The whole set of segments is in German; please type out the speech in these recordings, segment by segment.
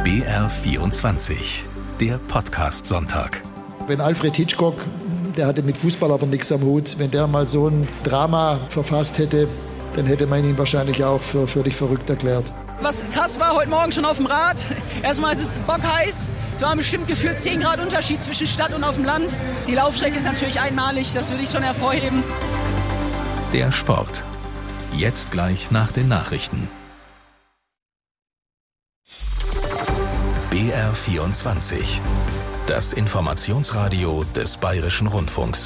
BR24, der Podcast-Sonntag. Wenn Alfred Hitchcock, der hatte mit Fußball aber nichts am Hut, wenn der mal so ein Drama verfasst hätte, dann hätte man ihn wahrscheinlich auch für völlig verrückt erklärt. Was krass war, heute Morgen schon auf dem Rad. Erstmal ist es bockheiß. Es waren bestimmt gefühlt 10 Grad Unterschied zwischen Stadt und auf dem Land. Die Laufstrecke ist natürlich einmalig, das würde ich schon hervorheben. Der Sport. Jetzt gleich nach den Nachrichten. BR24. Das Informationsradio des Bayerischen Rundfunks.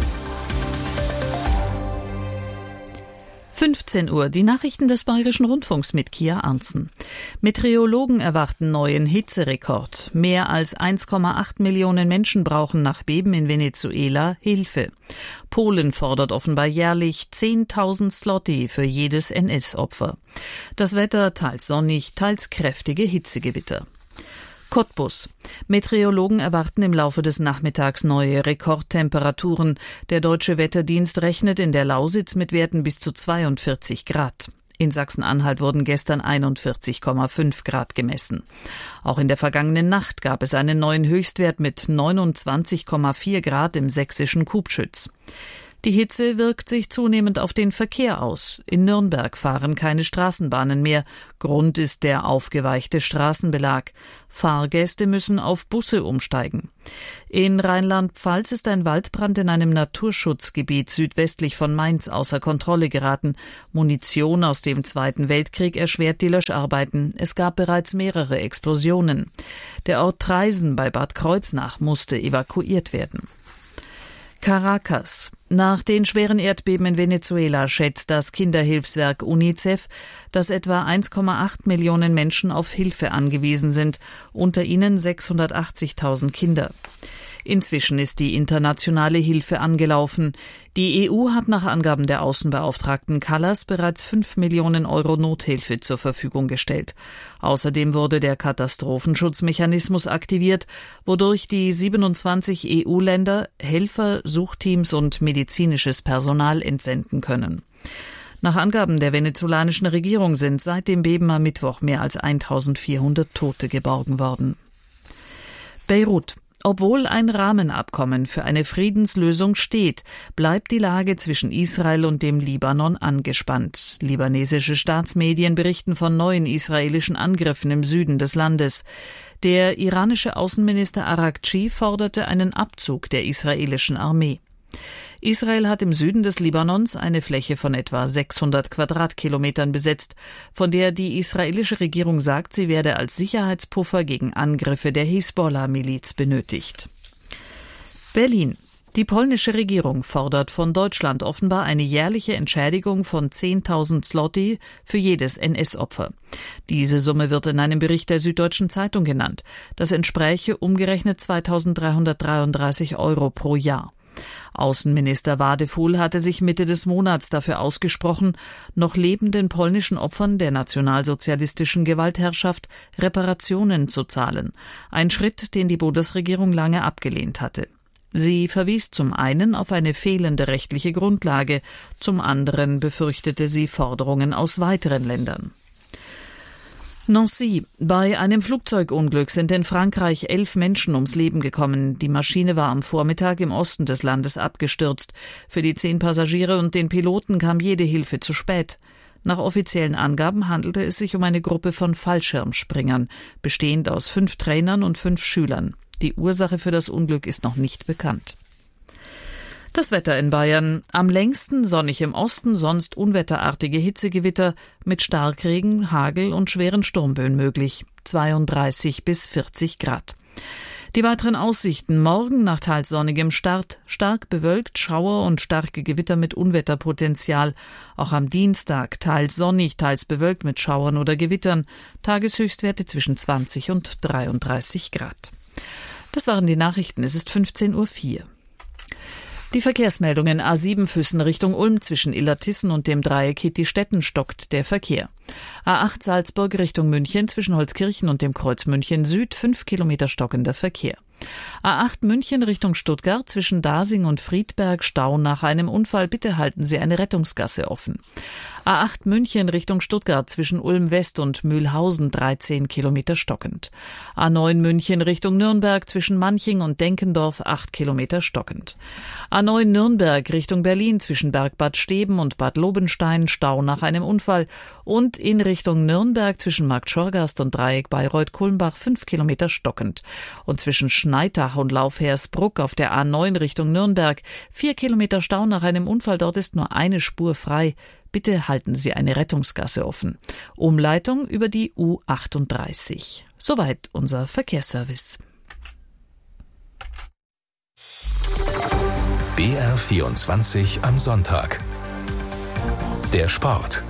15 Uhr, die Nachrichten des Bayerischen Rundfunks mit Kia Arntzen. Meteorologen erwarten neuen Hitzerekord. Mehr als 1,8 Millionen Menschen brauchen nach Beben in Venezuela Hilfe. Polen fordert offenbar jährlich 10.000 Zloty für jedes NS-Opfer. Das Wetter teils sonnig, teils kräftige Hitzegewitter. Cottbus. Meteorologen erwarten im Laufe des Nachmittags neue Rekordtemperaturen. Der Deutsche Wetterdienst rechnet in der Lausitz mit Werten bis zu 42 Grad. In Sachsen-Anhalt wurden gestern 41,5 Grad gemessen. Auch in der vergangenen Nacht gab es einen neuen Höchstwert mit 29,4 Grad im sächsischen Kubschütz. Die Hitze wirkt sich zunehmend auf den Verkehr aus. In Nürnberg fahren keine Straßenbahnen mehr. Grund ist der aufgeweichte Straßenbelag. Fahrgäste müssen auf Busse umsteigen. In Rheinland-Pfalz ist ein Waldbrand in einem Naturschutzgebiet südwestlich von Mainz außer Kontrolle geraten. Munition aus dem Zweiten Weltkrieg erschwert die Löscharbeiten. Es gab bereits mehrere Explosionen. Der Ort Traisen bei Bad Kreuznach musste evakuiert werden. Caracas. Nach den schweren Erdbeben in Venezuela schätzt das Kinderhilfswerk UNICEF, dass etwa 1,8 Millionen Menschen auf Hilfe angewiesen sind, unter ihnen 680.000 Kinder. Inzwischen ist die internationale Hilfe angelaufen. Die EU hat nach Angaben der Außenbeauftragten Kallas bereits 5 Millionen Euro Nothilfe zur Verfügung gestellt. Außerdem wurde der Katastrophenschutzmechanismus aktiviert, wodurch die 27 EU-Länder Helfer, Suchteams und medizinisches Personal entsenden können. Nach Angaben der venezolanischen Regierung sind seit dem Beben am Mittwoch mehr als 1.400 Tote geborgen worden. Beirut. Obwohl ein Rahmenabkommen für eine Friedenslösung steht, bleibt die Lage zwischen Israel und dem Libanon angespannt. Libanesische Staatsmedien berichten von neuen israelischen Angriffen im Süden des Landes. Der iranische Außenminister Arakci forderte einen Abzug der israelischen Armee. Israel hat im Süden des Libanons eine Fläche von etwa 600 Quadratkilometern besetzt, von der die israelische Regierung sagt, sie werde als Sicherheitspuffer gegen Angriffe der Hisbollah-Miliz benötigt. Berlin. Die polnische Regierung fordert von Deutschland offenbar eine jährliche Entschädigung von 10.000 Zloty für jedes NS-Opfer. Diese Summe wird in einem Bericht der Süddeutschen Zeitung genannt. Das entspräche umgerechnet 2.333 Euro pro Jahr. Außenminister Wadefuhl hatte sich Mitte des Monats dafür ausgesprochen, noch lebenden polnischen Opfern der nationalsozialistischen Gewaltherrschaft Reparationen zu zahlen. Ein Schritt, den die Bundesregierung lange abgelehnt hatte. Sie verwies zum einen auf eine fehlende rechtliche Grundlage, zum anderen befürchtete sie Forderungen aus weiteren Ländern. Nancy. Bei einem Flugzeugunglück sind in Frankreich 11 Menschen ums Leben gekommen. Die Maschine war am Vormittag im Osten des Landes abgestürzt. Für die 10 Passagiere und den Piloten kam jede Hilfe zu spät. Nach offiziellen Angaben handelte es sich um eine Gruppe von Fallschirmspringern, bestehend aus 5 Trainern und 5 Schülern. Die Ursache für das Unglück ist noch nicht bekannt. Das Wetter in Bayern. Am längsten sonnig im Osten, sonst unwetterartige Hitzegewitter mit Starkregen, Hagel und schweren Sturmböen möglich. 32 bis 40 Grad. Die weiteren Aussichten: morgen nach teils sonnigem Start, stark bewölkt, Schauer und starke Gewitter mit Unwetterpotenzial. Auch am Dienstag teils sonnig, teils bewölkt mit Schauern oder Gewittern. Tageshöchstwerte zwischen 20 und 33 Grad. Das waren die Nachrichten. Es ist 15.04 Uhr. Die Verkehrsmeldungen: A7 Füssen Richtung Ulm zwischen Illertissen und dem Dreieck Hitti-Stetten stockt der Verkehr. A8 Salzburg Richtung München zwischen Holzkirchen und dem Kreuz München Süd 5 Kilometer stockender Verkehr. A8 München Richtung Stuttgart zwischen Dasing und Friedberg Stau nach einem Unfall. Bitte halten Sie eine Rettungsgasse offen. A8 München Richtung Stuttgart zwischen Ulm West und Mühlhausen 13 Kilometer stockend. A9 München Richtung Nürnberg zwischen Manching und Denkendorf 8 Kilometer stockend. A9 Nürnberg Richtung Berlin zwischen Bergbad Steben und Bad Lobenstein Stau nach einem Unfall und in Richtung Nürnberg zwischen Markt Schorgast und Dreieck Bayreuth-Kulmbach 5 Kilometer stockend. Und zwischen Schneitach und Laufhersbruck auf der A9 Richtung Nürnberg 4 Kilometer Stau nach einem Unfall. Dort ist nur eine Spur frei. Bitte halten Sie eine Rettungsgasse offen. Umleitung über die U38. Soweit unser Verkehrsservice. BR24 am Sonntag. Der Sport.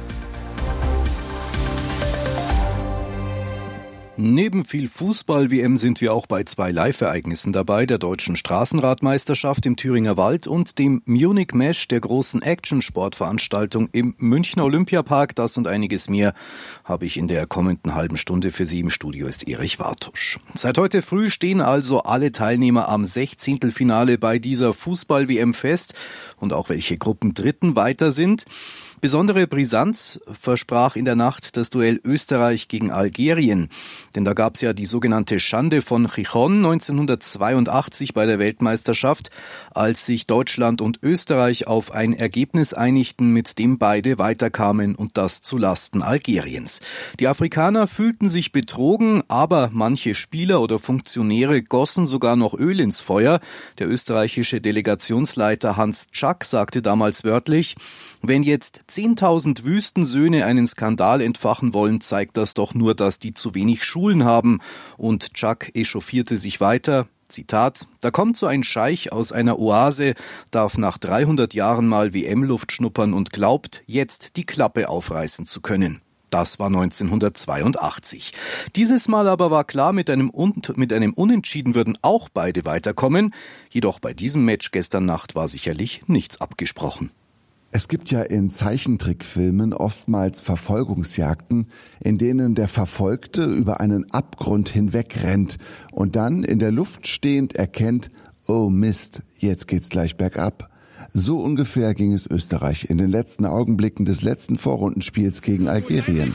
Neben viel Fußball-WM sind wir auch bei 2 Live-Ereignissen dabei, der deutschen Straßenradmeisterschaft im Thüringer Wald und dem Munich Mesh, der großen Action-Sportveranstaltung im Münchner Olympiapark. Das und einiges mehr habe ich in der kommenden halben Stunde für Sie. Im Studio ist Erich Wartusch. Seit heute früh stehen also alle Teilnehmer am 16. Finale bei dieser Fußball-WM fest und auch welche Gruppen Dritten weiter sind. Besondere Brisanz versprach in der Nacht das Duell Österreich gegen Algerien. Denn da gab es ja die sogenannte Schande von Gijón 1982 bei der Weltmeisterschaft, als sich Deutschland und Österreich auf ein Ergebnis einigten, mit dem beide weiterkamen und das zu Lasten Algeriens. Die Afrikaner fühlten sich betrogen, aber manche Spieler oder Funktionäre gossen sogar noch Öl ins Feuer. Der österreichische Delegationsleiter Hans Tschack sagte damals wörtlich: Wenn jetzt 10.000 Wüstensöhne einen Skandal entfachen wollen, zeigt das doch nur, dass die zu wenig Schulen haben. Und Tschack echauffierte sich weiter. Zitat: Da kommt so ein Scheich aus einer Oase, darf nach 300 Jahren mal WM-Luft schnuppern und glaubt, jetzt die Klappe aufreißen zu können. Das war 1982. Dieses Mal aber war klar, mit einem Unentschieden würden auch beide weiterkommen. Jedoch bei diesem Match gestern Nacht war sicherlich nichts abgesprochen. Es gibt ja in Zeichentrickfilmen oftmals Verfolgungsjagden, in denen der Verfolgte über einen Abgrund hinweg rennt und dann in der Luft stehend erkennt: Oh Mist, jetzt geht's gleich bergab. So ungefähr ging es Österreich in den letzten Augenblicken des letzten Vorrundenspiels gegen Algerien.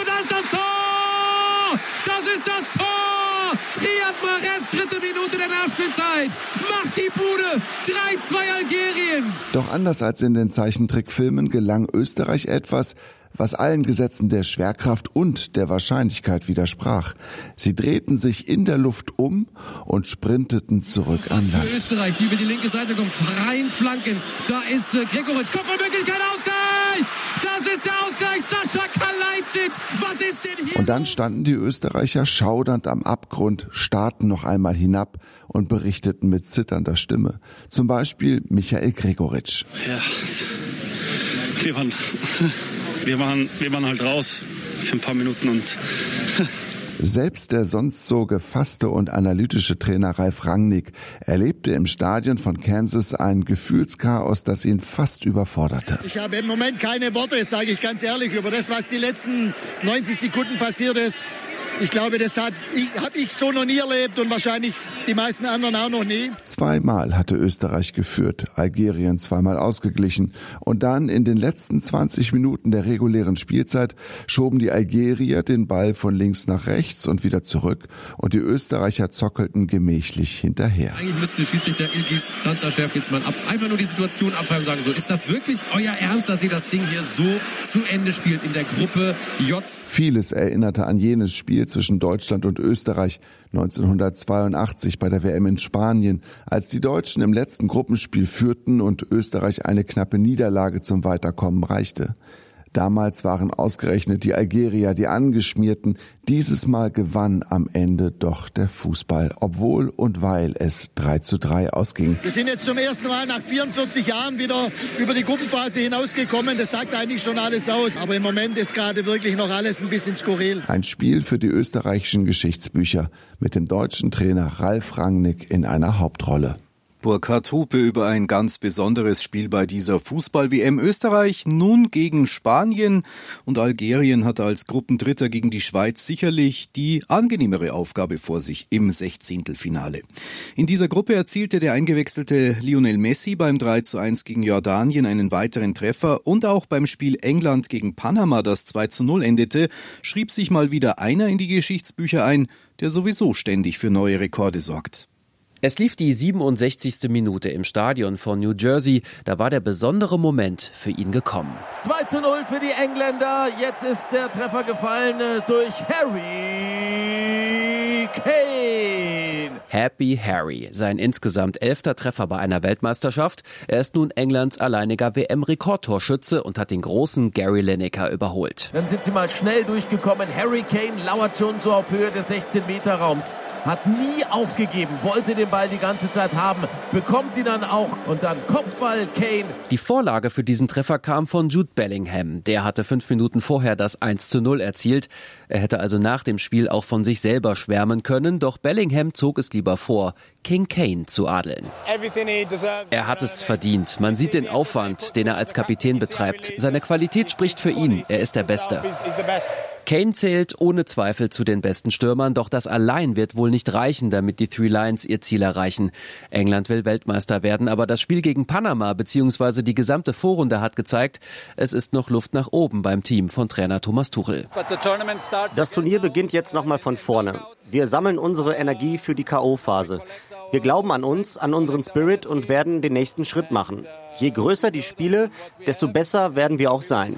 Das ist das Tor! Riyad Mahrez, 3. Minute der Nachspielzeit. Macht die Bude. 3-2 Algerien. Doch anders als in den Zeichentrickfilmen gelang Österreich etwas, was allen Gesetzen der Schwerkraft und der Wahrscheinlichkeit widersprach. Sie drehten sich in der Luft um und sprinteten zurück an Land. Für Österreich, die über die linke Seite kommt, freien Flanken. Da ist Gregoritsch, Kopfballmöglichkeit, Ausgleich! Das ist der Ausgleich, Sascha Kalajdzic! Was ist denn hier? Und dann standen die Österreicher schaudernd am Abgrund, starrten noch einmal hinab und berichteten mit zitternder Stimme. Zum Beispiel Michael Gregoritsch. Ja, wir waren halt raus für ein paar Minuten und Selbst der sonst so gefasste und analytische Trainer Ralf Rangnick erlebte im Stadion von Kansas ein Gefühlschaos, das ihn fast überforderte. Ich habe im Moment keine Worte, sage ich ganz ehrlich, über das, was die letzten 90 Sekunden passiert ist. Ich glaube, das habe ich so noch nie erlebt und wahrscheinlich die meisten anderen auch noch nie. 2-mal hatte Österreich geführt, Algerien 2-mal ausgeglichen. Und dann in den letzten 20 Minuten der regulären Spielzeit schoben die Algerier den Ball von links nach rechts und wieder zurück. Und die Österreicher zockelten gemächlich hinterher. Eigentlich müsste Schiedsrichter Ilgiz Tantaschew jetzt mal einfach nur die Situation abfragen und sagen, so, ist das wirklich euer Ernst, dass ihr das Ding hier so zu Ende spielt in der Gruppe J? Vieles erinnerte an jenes Spiel zwischen Deutschland und Österreich 1982 bei der WM in Spanien, als die Deutschen im letzten Gruppenspiel führten und Österreich eine knappe Niederlage zum Weiterkommen reichte. Damals waren ausgerechnet die Algerier die Angeschmierten. Dieses Mal gewann am Ende doch der Fußball, obwohl und weil es 3:3 ausging. Wir sind jetzt zum ersten Mal nach 44 Jahren wieder über die Gruppenphase hinausgekommen. Das sagt eigentlich schon alles aus. Aber im Moment ist gerade wirklich noch alles ein bisschen skurril. Ein Spiel für die österreichischen Geschichtsbücher mit dem deutschen Trainer Ralf Rangnick in einer Hauptrolle. Burkhard Hupe über ein ganz besonderes Spiel bei dieser Fußball-WM. Österreich nun gegen Spanien und Algerien hat als Gruppendritter gegen die Schweiz sicherlich die angenehmere Aufgabe vor sich im 16. In dieser Gruppe erzielte der eingewechselte Lionel Messi beim 3:1 gegen Jordanien einen weiteren Treffer und auch beim Spiel England gegen Panama, das 2:0 endete, schrieb sich mal wieder einer in die Geschichtsbücher ein, der sowieso ständig für neue Rekorde sorgt. Es lief die 67. Minute im Stadion von New Jersey. Da war der besondere Moment für ihn gekommen. 2:0 für die Engländer. Jetzt ist der Treffer gefallen durch Harry Kane. Happy Harry, sein insgesamt 11. Treffer bei einer Weltmeisterschaft. Er ist nun Englands alleiniger WM-Rekordtorschütze und hat den großen Gary Lineker überholt. Dann sind sie mal schnell durchgekommen. Harry Kane lauert schon so auf Höhe des 16-Meter-Raums. Hat nie aufgegeben, wollte den Ball die ganze Zeit haben, bekommt ihn dann auch und dann Kopfball Kane. Die Vorlage für diesen Treffer kam von Jude Bellingham. Der hatte 5 Minuten vorher das 1:0 erzielt. Er hätte also nach dem Spiel auch von sich selber schwärmen können, doch Bellingham zog es lieber vor, King Kane zu adeln. Er hat es verdient. Man sieht den Aufwand, den er als Kapitän betreibt. Seine Qualität spricht für ihn. Er ist der Beste. Kane zählt ohne Zweifel zu den besten Stürmern, doch das allein wird wohl nicht reichen, damit die Three Lions ihr Ziel erreichen. England will Weltmeister werden, aber das Spiel gegen Panama bzw. die gesamte Vorrunde hat gezeigt, es ist noch Luft nach oben beim Team von Trainer Thomas Tuchel. Das Turnier beginnt jetzt nochmal von vorne. Wir sammeln unsere Energie für die K.O.-Phase. Wir glauben an uns, an unseren Spirit und werden den nächsten Schritt machen. Je größer die Spiele, desto besser werden wir auch sein.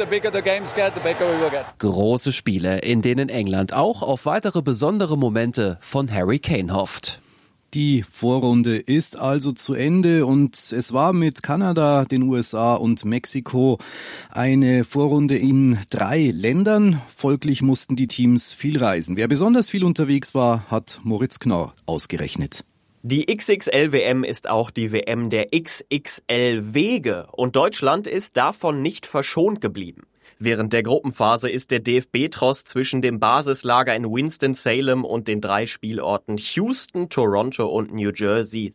Große Spiele, in denen England auch auf weitere besondere Momente von Harry Kane hofft. Die Vorrunde ist also zu Ende und es war mit Kanada, den USA und Mexiko eine Vorrunde in 3 Ländern. Folglich mussten die Teams viel reisen. Wer besonders viel unterwegs war, hat Moritz Knorr ausgerechnet. Die XXL-WM ist auch die WM der XXL-Wege und Deutschland ist davon nicht verschont geblieben. Während der Gruppenphase ist der DFB-Tross zwischen dem Basislager in Winston-Salem und den 3 Spielorten Houston, Toronto und New Jersey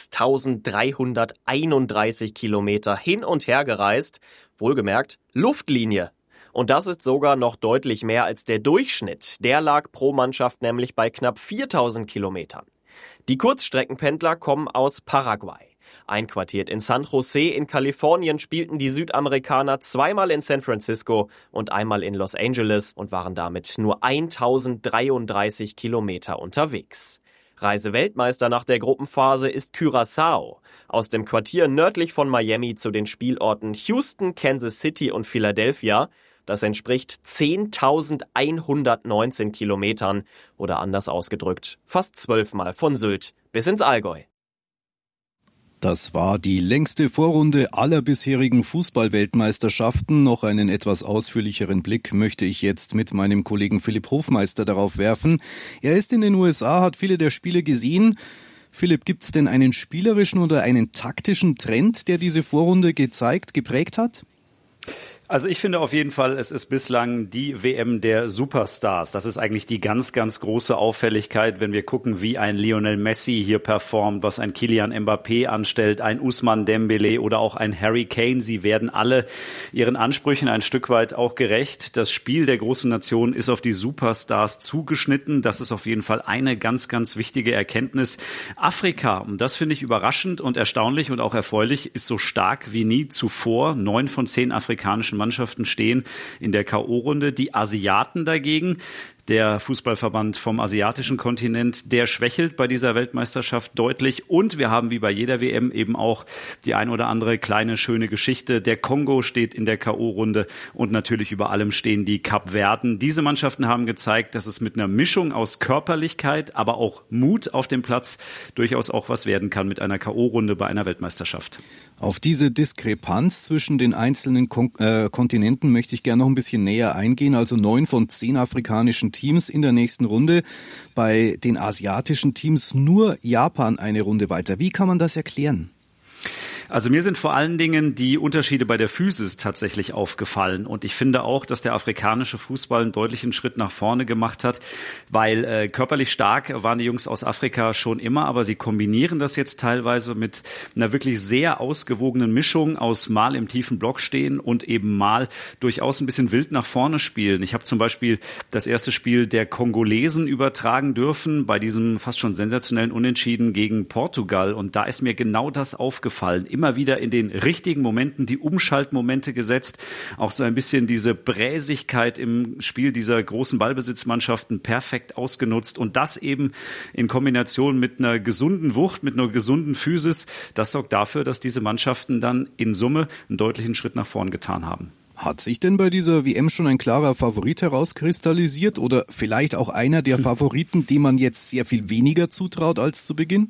6.331 Kilometer hin und her gereist, wohlgemerkt Luftlinie. Und das ist sogar noch deutlich mehr als der Durchschnitt. Der lag pro Mannschaft nämlich bei knapp 4.000 Kilometern. Die Kurzstreckenpendler kommen aus Paraguay. Einquartiert in San Jose in Kalifornien spielten die Südamerikaner 2-mal in San Francisco und einmal in Los Angeles und waren damit nur 1.033 Kilometer unterwegs. Reiseweltmeister nach der Gruppenphase ist Curaçao. Aus dem Quartier nördlich von Miami zu den Spielorten Houston, Kansas City und Philadelphia. Das entspricht 10.119 Kilometern oder anders ausgedrückt, fast 12-mal von Sylt bis ins Allgäu. Das war die längste Vorrunde aller bisherigen Fußball-Weltmeisterschaften. Noch einen etwas ausführlicheren Blick möchte ich jetzt mit meinem Kollegen Philipp Hofmeister darauf werfen. Er ist in den USA, hat viele der Spiele gesehen. Philipp, gibt es denn einen spielerischen oder einen taktischen Trend, der diese Vorrunde geprägt hat? Also ich finde auf jeden Fall, es ist bislang die WM der Superstars. Das ist eigentlich die ganz, ganz große Auffälligkeit, wenn wir gucken, wie ein Lionel Messi hier performt, was ein Kylian Mbappé anstellt, ein Ousmane Dembélé oder auch ein Harry Kane. Sie werden alle ihren Ansprüchen ein Stück weit auch gerecht. Das Spiel der großen Nation ist auf die Superstars zugeschnitten. Das ist auf jeden Fall eine ganz, ganz wichtige Erkenntnis. Afrika, und das finde ich überraschend und erstaunlich und auch erfreulich, ist so stark wie nie zuvor. 9 von 10 afrikanischen Mannschaften stehen in der K.O.-Runde. Die Asiaten dagegen, der Fußballverband vom asiatischen Kontinent, der schwächelt bei dieser Weltmeisterschaft deutlich. Und wir haben wie bei jeder WM eben auch die ein oder andere kleine, schöne Geschichte. Der Kongo steht in der K.O.-Runde und natürlich über allem stehen die Kapverden. Diese Mannschaften haben gezeigt, dass es mit einer Mischung aus Körperlichkeit, aber auch Mut auf dem Platz durchaus auch was werden kann mit einer K.O.-Runde bei einer Weltmeisterschaft. Auf diese Diskrepanz zwischen den einzelnen Kontinenten möchte ich gerne noch ein bisschen näher eingehen. Also 9 von 10 afrikanischen Teams in der nächsten Runde. Bei den asiatischen Teams nur Japan eine Runde weiter. Wie kann man das erklären? Also mir sind vor allen Dingen die Unterschiede bei der Physis tatsächlich aufgefallen. Und ich finde auch, dass der afrikanische Fußball einen deutlichen Schritt nach vorne gemacht hat, weil körperlich stark waren die Jungs aus Afrika schon immer, aber sie kombinieren das jetzt teilweise mit einer wirklich sehr ausgewogenen Mischung aus mal im tiefen Block stehen und eben mal durchaus ein bisschen wild nach vorne spielen. Ich habe zum Beispiel das erste Spiel der Kongolesen übertragen dürfen bei diesem fast schon sensationellen Unentschieden gegen Portugal. Und da ist mir genau das aufgefallen. Immer wieder in den richtigen Momenten die Umschaltmomente gesetzt. Auch so ein bisschen diese Bräsigkeit im Spiel dieser großen Ballbesitzmannschaften perfekt ausgenutzt. Und das eben in Kombination mit einer gesunden Wucht, mit einer gesunden Physis. Das sorgt dafür, dass diese Mannschaften dann in Summe einen deutlichen Schritt nach vorn getan haben. Hat sich denn bei dieser WM schon ein klarer Favorit herauskristallisiert oder vielleicht auch einer der Favoriten, dem man jetzt sehr viel weniger zutraut als zu Beginn?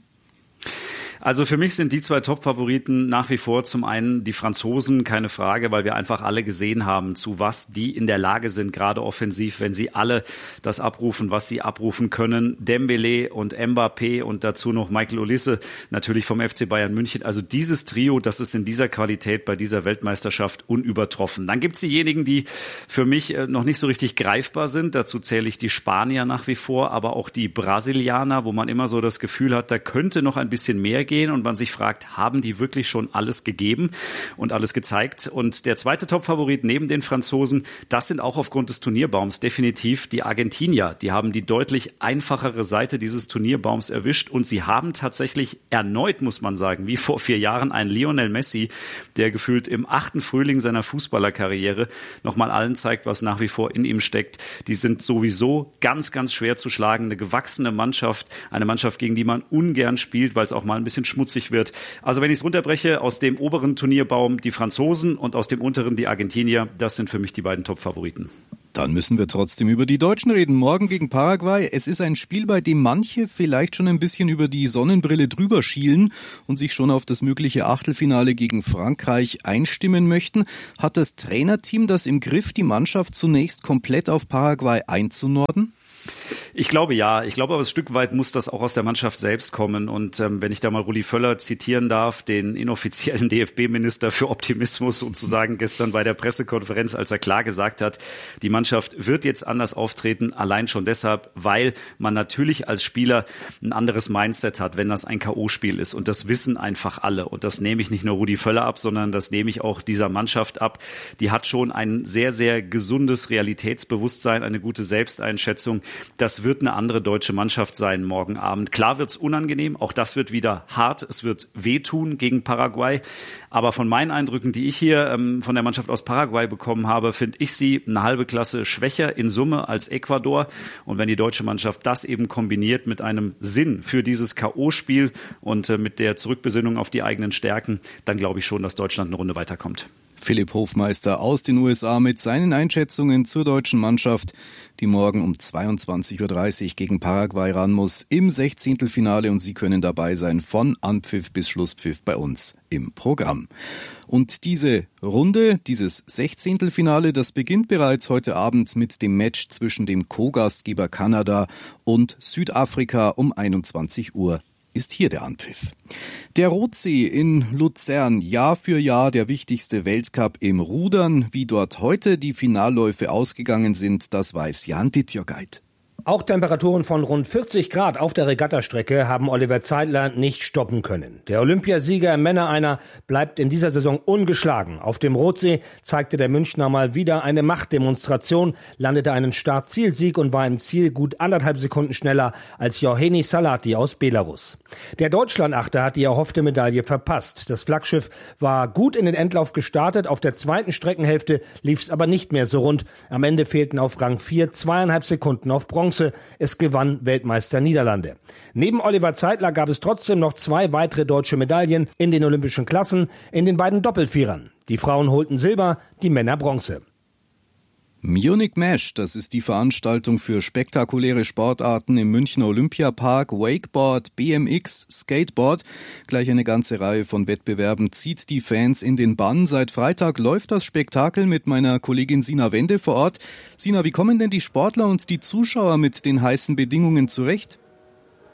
Also für mich sind die zwei Top-Favoriten nach wie vor zum einen die Franzosen, keine Frage, weil wir einfach alle gesehen haben, zu was die in der Lage sind, gerade offensiv, wenn sie alle das abrufen, was sie abrufen können. Dembélé und Mbappé und dazu noch Michael Olise, natürlich vom FC Bayern München. Also dieses Trio, das ist in dieser Qualität bei dieser Weltmeisterschaft unübertroffen. Dann gibt es diejenigen, die für mich noch nicht so richtig greifbar sind. Dazu zähle ich die Spanier nach wie vor, aber auch die Brasilianer, wo man immer so das Gefühl hat, da könnte noch ein bisschen mehr gehen und man sich fragt, haben die wirklich schon alles gegeben und alles gezeigt? Und der zweite Top-Favorit neben den Franzosen, das sind auch aufgrund des Turnierbaums definitiv die Argentinier. Die haben die deutlich einfachere Seite dieses Turnierbaums erwischt und sie haben tatsächlich erneut, muss man sagen, wie vor 4 Jahren einen Lionel Messi, der gefühlt im 8. Frühling seiner Fußballerkarriere nochmal allen zeigt, was nach wie vor in ihm steckt. Die sind sowieso ganz, ganz schwer zu schlagen. Eine gewachsene Mannschaft, eine Mannschaft, gegen die man ungern spielt, weil es auch mal ein bisschen schmutzig wird. Also wenn ich es runterbreche, aus dem oberen Turnierbaum die Franzosen und aus dem unteren die Argentinier, das sind für mich die beiden Top-Favoriten. Dann müssen wir trotzdem über die Deutschen reden. Morgen gegen Paraguay. Es ist ein Spiel, bei dem manche vielleicht schon ein bisschen über die Sonnenbrille drüber schielen und sich schon auf das mögliche Achtelfinale gegen Frankreich einstimmen möchten. Hat das Trainerteam das im Griff, die Mannschaft zunächst komplett auf Paraguay einzunorden? Ich glaube ja. Ich glaube aber ein Stück weit muss das auch aus der Mannschaft selbst kommen. Und wenn ich da mal Rudi Völler zitieren darf, den inoffiziellen DFB-Minister für Optimismus, und zu sagen gestern bei der Pressekonferenz, als er klar gesagt hat, die Mannschaft wird jetzt anders auftreten, allein schon deshalb, weil man natürlich als Spieler ein anderes Mindset hat, wenn das ein K.O.-Spiel ist. Und das wissen einfach alle. Und das nehme ich nicht nur Rudi Völler ab, sondern das nehme ich auch dieser Mannschaft ab. Die hat schon ein sehr, sehr gesundes Realitätsbewusstsein, eine gute Selbsteinschätzung. Das wird eine andere deutsche Mannschaft sein morgen Abend. Klar wird's unangenehm, auch das wird wieder hart, es wird wehtun gegen Paraguay. Aber von meinen Eindrücken, die ich hier von der Mannschaft aus Paraguay bekommen habe, finde ich sie eine halbe Klasse schwächer in Summe als Ecuador. Und wenn die deutsche Mannschaft das eben kombiniert mit einem Sinn für dieses K.O.-Spiel und mit der Zurückbesinnung auf die eigenen Stärken, dann glaube ich schon, dass Deutschland eine Runde weiterkommt. Philipp Hofmeister aus den USA mit seinen Einschätzungen zur deutschen Mannschaft, die morgen um 22.30 Uhr gegen Paraguay ran muss im 16. Finale, und Sie können dabei sein von Anpfiff bis Schlusspfiff bei uns im Programm. Und diese Runde, dieses 16. Finale, das beginnt bereits heute Abend mit dem Match zwischen dem Co-Gastgeber Kanada und Südafrika um 21 Uhr. Ist hier der Anpfiff. Der Rotsee in Luzern, Jahr für Jahr der wichtigste Weltcup im Rudern. Wie dort heute die Finalläufe ausgegangen sind, das weiß Jan Dittjörgeit. Auch Temperaturen von rund 40 Grad auf der Regattastrecke haben Oliver Zeitler nicht stoppen können. Der Olympiasieger im Männer-Einer bleibt in dieser Saison ungeschlagen. Auf dem Rotsee zeigte der Münchner mal wieder eine Machtdemonstration, landete einen Start-Ziel-Sieg und war im Ziel gut 1,5 Sekunden schneller als Johanni Salati aus Belarus. Der Deutschlandachter hat die erhoffte Medaille verpasst. Das Flaggschiff war gut in den Endlauf gestartet, auf der zweiten Streckenhälfte lief es aber nicht mehr so rund. Am Ende fehlten auf Rang 4 2,5 Sekunden auf Bronze. Es gewann Weltmeister Niederlande. Neben Oliver Zeitler gab es trotzdem noch 2 weitere deutsche Medaillen in den olympischen Klassen, in den beiden Doppelvierern. Die Frauen holten Silber, die Männer Bronze. Munich Mesh, das ist die Veranstaltung für spektakuläre Sportarten im Münchner Olympiapark. Wakeboard, BMX, Skateboard, gleich eine ganze Reihe von Wettbewerben zieht die Fans in den Bann. Seit Freitag läuft das Spektakel mit meiner Kollegin Sina Wende vor Ort. Sina, wie kommen denn die Sportler und die Zuschauer mit den heißen Bedingungen zurecht?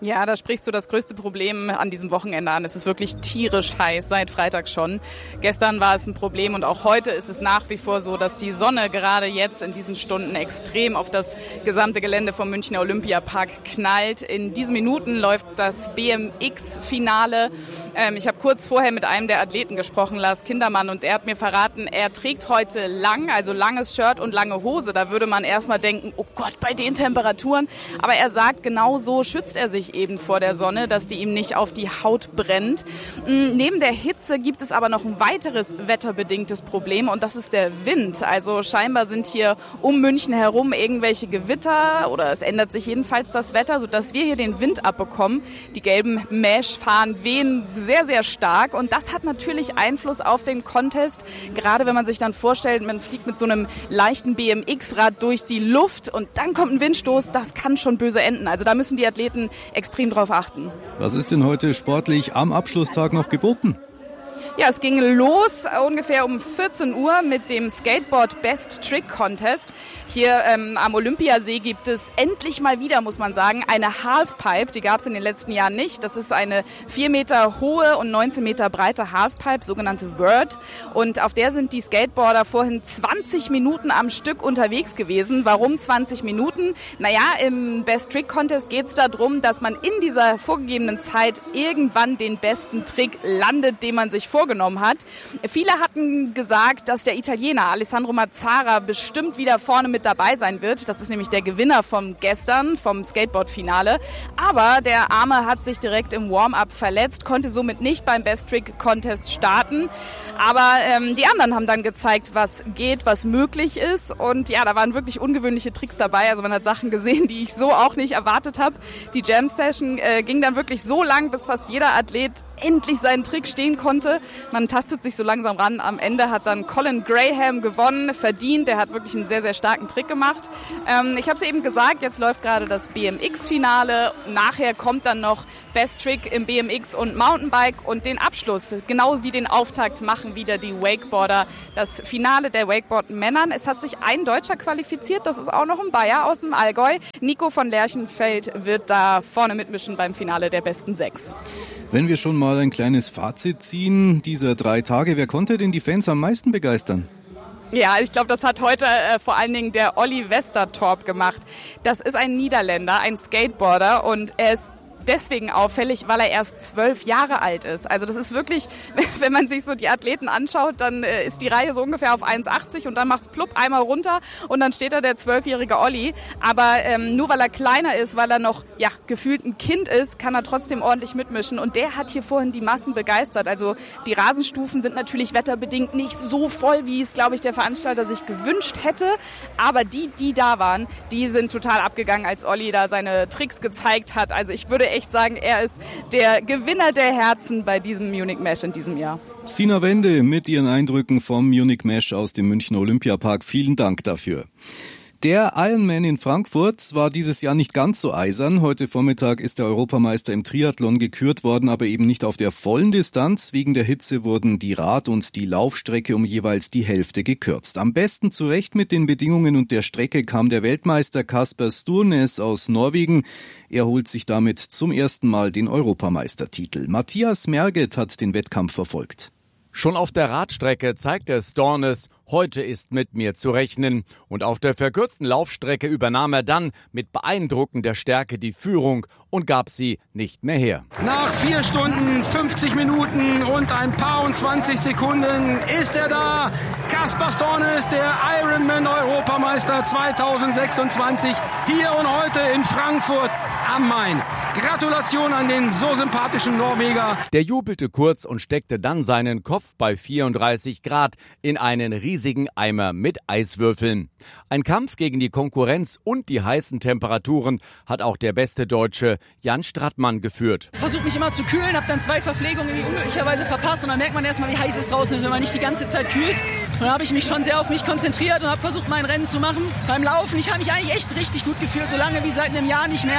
Ja, da sprichst du das größte Problem an diesem Wochenende an. Es ist wirklich tierisch heiß, seit Freitag schon. Gestern war es ein Problem und auch heute ist es nach wie vor so, dass die Sonne gerade jetzt in diesen Stunden extrem auf das gesamte Gelände vom Münchner Olympiapark knallt. In diesen Minuten läuft das BMX-Finale. Ich habe kurz vorher mit einem der Athleten gesprochen, Lars Kindermann, und er hat mir verraten, er trägt heute langes Shirt und lange Hose. Da würde man erstmal denken, oh Gott, bei den Temperaturen. Aber er sagt, genau so schützt er sich eben vor der Sonne, dass die ihm nicht auf die Haut brennt. Neben der Hitze gibt es aber noch ein weiteres wetterbedingtes Problem und das ist der Wind. Also scheinbar sind hier um München herum irgendwelche Gewitter oder es ändert sich jedenfalls das Wetter, sodass wir hier den Wind abbekommen. Die gelben Mesh-Fahnen wehen sehr, sehr stark und das hat natürlich Einfluss auf den Contest. Gerade wenn man sich dann vorstellt, man fliegt mit so einem leichten BMX-Rad durch die Luft und dann kommt ein Windstoß, das kann schon böse enden. Also da müssen die Athleten extrem drauf achten. Was ist denn heute sportlich am Abschlusstag noch geboten? Ja, es ging los ungefähr um 14 Uhr mit dem Skateboard Best Trick Contest. Hier am Olympiasee gibt es endlich mal wieder, muss man sagen, eine Halfpipe. Die gab es in den letzten Jahren nicht. Das ist eine 4 Meter hohe und 19 Meter breite Halfpipe, sogenannte Word. Und auf der sind die Skateboarder vorhin 20 Minuten am Stück unterwegs gewesen. Warum 20 Minuten? Naja, im Best Trick Contest geht es darum, dass man in dieser vorgegebenen Zeit irgendwann den besten Trick landet, den man sich vorgenommen hat. Viele hatten gesagt, dass der Italiener Alessandro Mazzara bestimmt wieder vorne mit dabei sein wird. Das ist nämlich der Gewinner vom gestern, vom Skateboard-Finale. Aber der Arme hat sich direkt im Warm-up verletzt, konnte somit nicht beim Best Trick Contest starten. Aber die anderen haben dann gezeigt, was geht, was möglich ist. Und ja, da waren wirklich ungewöhnliche Tricks dabei. Also man hat Sachen gesehen, die ich so auch nicht erwartet habe. Die Jam-Session ging dann wirklich so lang, bis fast jeder Athlet endlich seinen Trick stehen konnte. Man tastet sich so langsam ran. Am Ende hat dann Colin Graham gewonnen, verdient. Der hat wirklich einen sehr, sehr starken Trick gemacht. Ich habe es eben gesagt, jetzt läuft gerade das BMX-Finale. Nachher kommt dann noch Best Trick im BMX und Mountainbike. Und den Abschluss, genau wie den Auftakt, machen wieder die Wakeboarder. Das Finale der Wakeboard-Männern. Es hat sich ein Deutscher qualifiziert. Das ist auch noch ein Bayer aus dem Allgäu. Nico von Lerchenfeld wird da vorne mitmischen beim Finale der besten 6. Wenn wir schon mal ein kleines Fazit ziehen dieser 3 Tage, wer konnte denn die Fans am meisten begeistern? Ja, ich glaube, das hat heute vor allen Dingen der Olli Westertorp gemacht. Das ist ein Niederländer, ein Skateboarder und er ist deswegen auffällig, weil er erst 12 Jahre alt ist. Also das ist wirklich, wenn man sich so die Athleten anschaut, dann ist die Reihe so ungefähr auf 1,80 und dann macht's plupp einmal runter und dann steht da der 12-jährige Olli. Aber nur weil er kleiner ist, weil er noch gefühlt ein Kind ist, kann er trotzdem ordentlich mitmischen. Und der hat hier vorhin die Massen begeistert. Also die Rasenstufen sind natürlich wetterbedingt nicht so voll, wie es, glaube ich, der Veranstalter sich gewünscht hätte. Aber die da waren, die sind total abgegangen, als Olli da seine Tricks gezeigt hat. Also ich würde echt sagen, er ist der Gewinner der Herzen bei diesem Munich Mesh in diesem Jahr. Sina Wende mit ihren Eindrücken vom Munich Mesh aus dem Münchner Olympiapark. Vielen Dank dafür. Der Ironman in Frankfurt war dieses Jahr nicht ganz so eisern. Heute Vormittag ist der Europameister im Triathlon gekürt worden, aber eben nicht auf der vollen Distanz. Wegen der Hitze wurden die Rad- und die Laufstrecke um jeweils die Hälfte gekürzt. Am besten zurecht mit den Bedingungen und der Strecke kam der Weltmeister Kasper Sturnes aus Norwegen. Er holt sich damit zum ersten Mal den Europameistertitel. Matthias Merget hat den Wettkampf verfolgt. Schon auf der Radstrecke zeigt der Stornes, heute ist mit mir zu rechnen. Und auf der verkürzten Laufstrecke übernahm er dann mit beeindruckender Stärke die Führung und gab sie nicht mehr her. Nach 4 Stunden, 50 Minuten und ein paar und 20 Sekunden ist er da. Kasper Stornes, der Ironman-Europameister 2026, hier und heute in Frankfurt am Main. Gratulation an den so sympathischen Norweger. Der jubelte kurz und steckte dann seinen Kopf bei 34 Grad in einen riesigen Eimer mit Eiswürfeln. Ein Kampf gegen die Konkurrenz und die heißen Temperaturen hat auch der beste Deutsche Jan Strattmann geführt. Ich versuche mich immer zu kühlen, habe dann 2 Verpflegungen irgendwie unglücklicherweise verpasst und dann merkt man erstmal, wie heiß es draußen ist, wenn man nicht die ganze Zeit kühlt. Und dann habe ich mich schon sehr auf mich konzentriert und habe versucht, mein Rennen zu machen. Beim Laufen, ich habe mich eigentlich echt richtig gut gefühlt, so lange wie seit einem Jahr nicht mehr.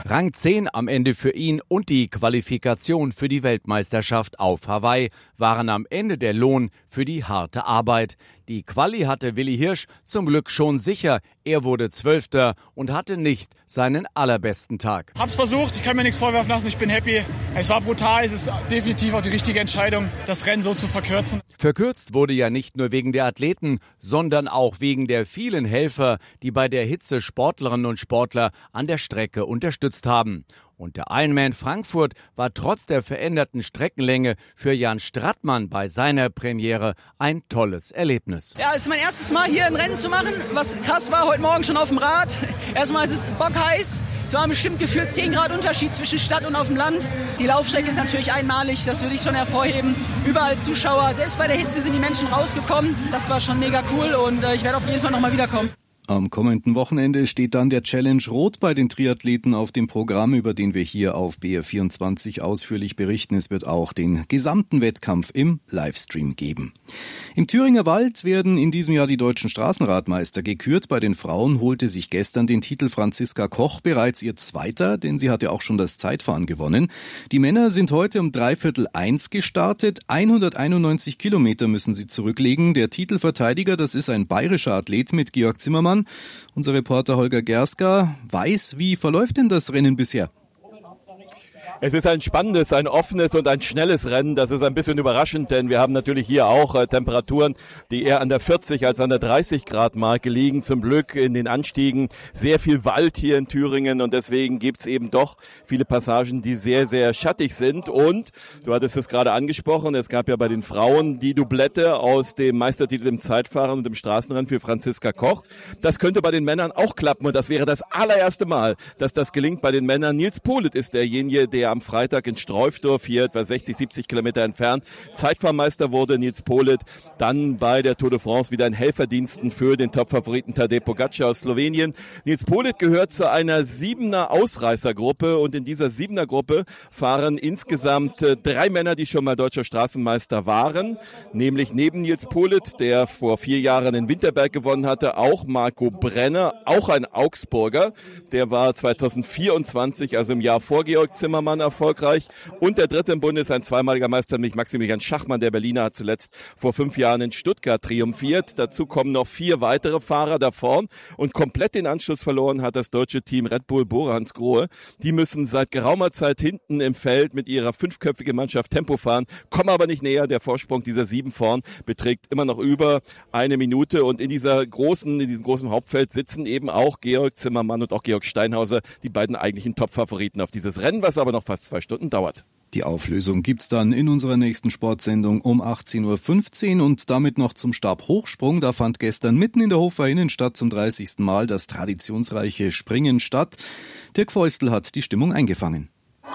Rang 10 am Ende für ihn und die Qualifikation für die Weltmeisterschaft auf Hawaii waren am Ende der Lohn für die harte Arbeit. Die Quali hatte Willi Hirsch zum Glück schon sicher. Er wurde 12. und hatte nicht seinen allerbesten Tag. Hab's versucht, ich kann mir nichts vorwerfen lassen, ich bin happy. Es war brutal, es ist definitiv auch die richtige Entscheidung, das Rennen so zu verkürzen. Verkürzt wurde ja nicht nur wegen der Athleten, sondern auch wegen der vielen Helfer, die bei der Hitze Sportlerinnen und Sportler an der Strecke unterstützt haben. Und der Ironman Frankfurt war trotz der veränderten Streckenlänge für Jan Strattmann bei seiner Premiere ein tolles Erlebnis. Ja, es ist mein erstes Mal hier ein Rennen zu machen. Was krass war, heute Morgen schon auf dem Rad. Erstmal ist es bockheiß. Es war bestimmt gefühlt 10 Grad Unterschied zwischen Stadt und auf dem Land. Die Laufstrecke ist natürlich einmalig, das würde ich schon hervorheben. Überall Zuschauer, selbst bei der Hitze sind die Menschen rausgekommen. Das war schon mega cool und ich werde auf jeden Fall nochmal wiederkommen. Am kommenden Wochenende steht dann der Challenge Rot bei den Triathleten auf dem Programm, über den wir hier auf BR24 ausführlich berichten. Es wird auch den gesamten Wettkampf im Livestream geben. Im Thüringer Wald werden in diesem Jahr die deutschen Straßenradmeister gekürt. Bei den Frauen holte sich gestern den Titel Franziska Koch, bereits ihr zweiter, denn sie hatte auch schon das Zeitfahren gewonnen. Die Männer sind heute um 1:15 gestartet. 191 Kilometer müssen sie zurücklegen. Der Titelverteidiger, das ist ein bayerischer Athlet mit Georg Zimmermann. Unser Reporter Holger Gerska weiß, wie verläuft denn das Rennen bisher? Es ist ein spannendes, ein offenes und ein schnelles Rennen. Das ist ein bisschen überraschend, denn wir haben natürlich hier auch Temperaturen, die eher an der 40 als an der 30 Grad Marke liegen. Zum Glück in den Anstiegen sehr viel Wald hier in Thüringen und deswegen gibt's eben doch viele Passagen, die sehr, sehr schattig sind. Und du hattest es gerade angesprochen, es gab ja bei den Frauen die Doublette aus dem Meistertitel im Zeitfahren und im Straßenrennen für Franziska Koch. Das könnte bei den Männern auch klappen und das wäre das allererste Mal, dass das gelingt bei den Männern. Nils Politt ist derjenige, der am Freitag in Streufdorf, hier etwa 60, 70 Kilometer entfernt, Zeitfahrmeister wurde. Nils Politt dann bei der Tour de France wieder in Helferdiensten für den Topfavoriten Tadej Pogačar aus Slowenien. Nils Politt gehört zu einer 7er Ausreißergruppe und in dieser 7er Gruppe fahren insgesamt 3 Männer, die schon mal deutscher Straßenmeister waren, nämlich neben Nils Politt, der vor 4 Jahren in Winterberg gewonnen hatte, auch Marco Brenner, auch ein Augsburger, der war 2024, also im Jahr vor Georg Zimmermann, erfolgreich. Und der dritte im Bunde ist ein zweimaliger Meister, nämlich Maximilian Schachmann. Der Berliner hat zuletzt vor 5 Jahren in Stuttgart triumphiert. Dazu kommen noch 4 weitere Fahrer da vorn. Und komplett den Anschluss verloren hat das deutsche Team Red Bull Bora-Hansgrohe. Die müssen seit geraumer Zeit hinten im Feld mit ihrer 5-köpfigen Mannschaft Tempo fahren, kommen aber nicht näher. Der Vorsprung dieser 7 vorn beträgt immer noch über 1 Minute. Und in diesem großen Hauptfeld sitzen eben auch Georg Zimmermann und auch Georg Steinhauser, die beiden eigentlichen Top-Favoriten auf dieses Rennen, was aber noch fast 2 Stunden dauert. Die Auflösung gibt's dann in unserer nächsten Sportsendung um 18:15 Uhr und damit noch zum Stabhochsprung. Da fand gestern mitten in der Hofer Innenstadt zum 30. Mal das traditionsreiche Springen statt. Dirk Feustel hat die Stimmung eingefangen.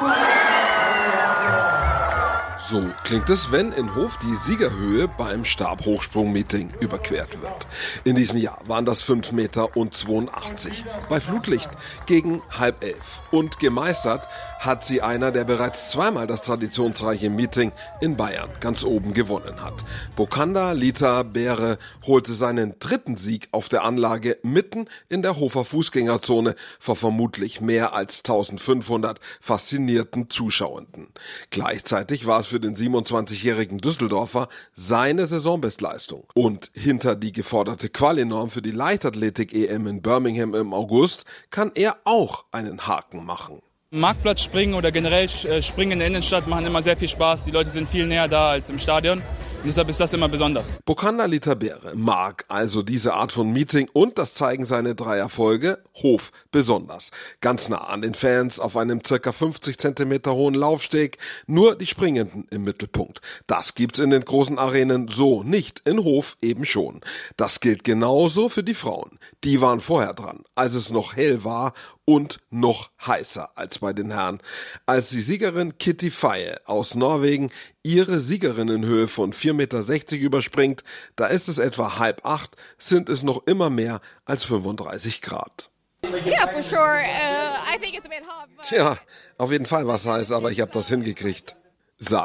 So klingt es, wenn in Hof die Siegerhöhe beim Stabhochsprung-Meeting überquert wird. In diesem Jahr waren das 5,82 Meter bei Flutlicht gegen 10:30. Und gemeistert hat sie einer, der bereits zweimal das traditionsreiche Meeting in Bayern ganz oben gewonnen hat. Bokanda Lita Beere holte seinen 3. Sieg auf der Anlage mitten in der Hofer Fußgängerzone vor vermutlich mehr als 1500 faszinierten Zuschauenden. Gleichzeitig war es für den 27-jährigen Düsseldorfer seine Saisonbestleistung. Und hinter die geforderte Quali-Norm für die Leichtathletik-EM in Birmingham im August kann er auch einen Haken machen. Marktplatz springen oder generell Springen in der Innenstadt machen immer sehr viel Spaß. Die Leute sind viel näher da als im Stadion. Und deshalb ist das immer besonders. Bokanda Lita Beere mag also diese Art von Meeting und das zeigen seine 3 Erfolge, Hof besonders. Ganz nah an den Fans auf einem ca. 50 Zentimeter hohen Laufsteg, nur die Springenden im Mittelpunkt. Das gibt's in den großen Arenen so nicht, in Hof eben schon. Das gilt genauso für die Frauen. Die waren vorher dran, als es noch hell war und noch heißer als bei den Herren. Als die Siegerin Kitty Faye aus Norwegen ihre Siegerinnenhöhe von 4,60 Meter überspringt, da ist es etwa 7:30, sind es noch immer mehr als 35 Grad. Yeah, for sure. I think it's a bit hot. Tja, auf jeden Fall was heiß, aber ich habe das hingekriegt, sagt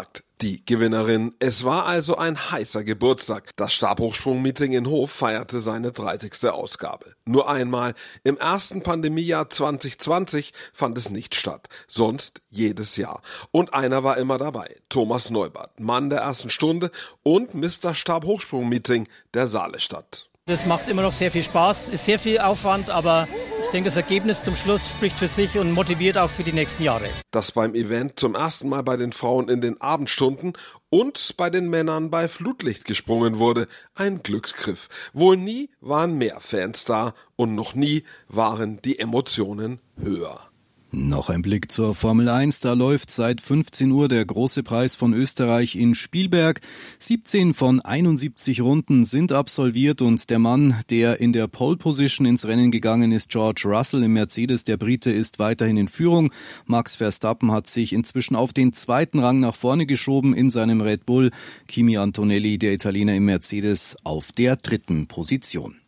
die Gewinnerin. Es war also ein heißer Geburtstag. Das Stabhochsprung-Meeting in Hof feierte seine 30. Ausgabe. Nur einmal im ersten Pandemiejahr 2020 fand es nicht statt, sonst jedes Jahr. Und einer war immer dabei, Thomas Neubert, Mann der ersten Stunde und Mr. Stabhochsprung-Meeting der Saalestadt. Das macht immer noch sehr viel Spaß, ist sehr viel Aufwand, aber ich denke, das Ergebnis zum Schluss spricht für sich und motiviert auch für die nächsten Jahre. Dass beim Event zum ersten Mal bei den Frauen in den Abendstunden und bei den Männern bei Flutlicht gesprungen wurde, ein Glücksgriff. Wohl nie waren mehr Fans da und noch nie waren die Emotionen höher. Noch ein Blick zur Formel 1. Da läuft seit 15 Uhr der große Preis von Österreich in Spielberg. 17 von 71 Runden sind absolviert und der Mann, der in der Pole Position ins Rennen gegangen ist, George Russell im Mercedes, der Brite, ist weiterhin in Führung. Max Verstappen hat sich inzwischen auf den zweiten Rang nach vorne geschoben in seinem Red Bull. Kimi Antonelli, der Italiener im Mercedes, auf der dritten Position.